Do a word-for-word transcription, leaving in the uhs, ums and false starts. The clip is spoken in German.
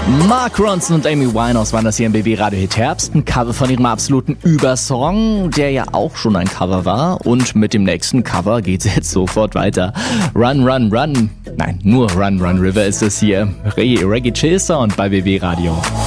Mark Ronson und Amy Winehouse waren das hier im B B Radio Hit Herbst. Ein Cover von ihrem absoluten Übersong, der ja auch schon ein Cover war. Und mit dem nächsten Cover geht's jetzt sofort weiter. Run, Run, Run. Nein, nur Run, Run River ist es hier. Reggae Chill Sound bei B B Radio.